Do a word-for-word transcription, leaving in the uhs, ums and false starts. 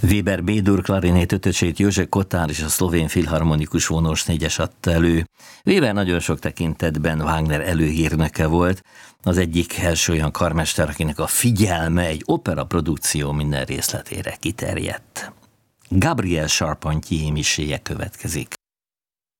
Weber B-dur klarinét ötösét József Kotár és a szlovén filharmonikus vonós négyes adta elő. Weber nagyon sok tekintetben Wagner előhírnöke volt, az egyik első olyan karmester, akinek a figyelme egy opera produkció minden részletére kiterjedt. Gabriel Charpentier miséje következik.